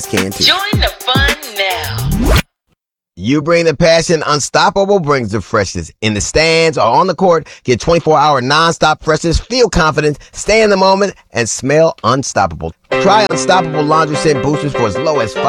can too. Join the fun now. You bring the passion, Unstoppable brings the freshness. In the stands or on the court, get 24-hour non-stop freshness, feel confident, stay in the moment, and smell unstoppable. Try Unstoppable Laundry Scent Boosters for as low as